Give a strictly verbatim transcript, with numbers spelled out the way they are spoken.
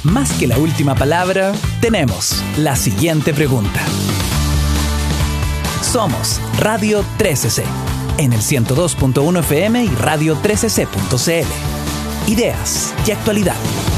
Más que la última palabra, tenemos la siguiente pregunta. Somos Radio trece C, en el ciento dos punto uno F M y radio trece C punto C L. Ideas y actualidad.